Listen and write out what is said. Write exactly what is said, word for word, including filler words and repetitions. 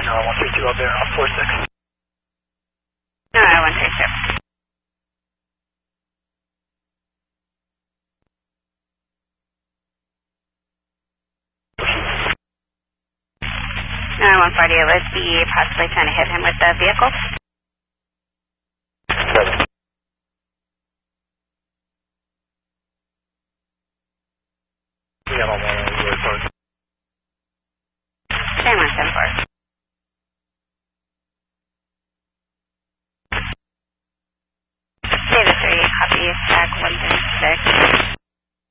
No, one three two up there on four six. No, one three two. No, one forty, it would be possibly trying to hit him with the vehicle. Seven. Yeah, I'm on one. Same one, seven four.